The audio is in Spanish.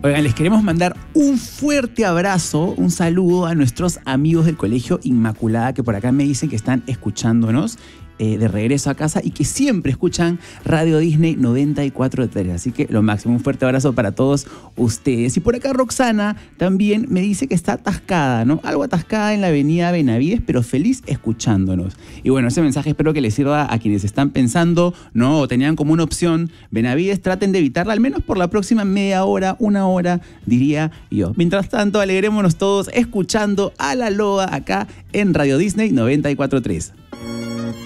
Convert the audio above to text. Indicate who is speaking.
Speaker 1: Oigan, les queremos mandar un fuerte abrazo, un saludo a nuestros amigos del Colegio Inmaculada que por acá me dicen que están escuchándonos de regreso a casa y que siempre escuchan Radio Disney 94.3. Así que lo máximo, un fuerte abrazo para todos ustedes. Y por acá Roxana también me dice que está atascada, ¿no? Algo atascada en la avenida Benavides, pero feliz escuchándonos. Y bueno, ese mensaje espero que les sirva a quienes están pensando, ¿no? O tenían como una opción Benavides, traten de evitarla al menos por la próxima media hora, una hora, diría yo. Mientras tanto, alegrémonos todos escuchando a La Loba acá en Radio Disney 94.3.